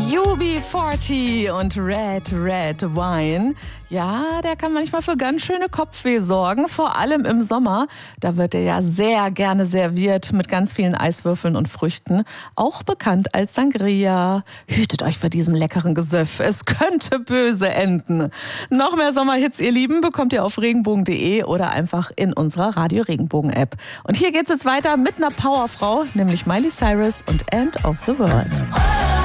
UB40 und Red Wine. Ja, der kann manchmal für ganz schöne Kopfweh sorgen, vor allem im Sommer. Da wird er ja sehr gerne serviert mit ganz vielen Eiswürfeln und Früchten, auch bekannt als Sangria. Hütet euch vor diesem leckeren Gesöff, es könnte böse enden. Noch mehr Sommerhits, ihr Lieben, bekommt ihr auf regenbogen.de oder einfach in unserer Radio Regenbogen App. Und hier geht's jetzt weiter mit einer Powerfrau, nämlich Miley Cyrus und End of the World.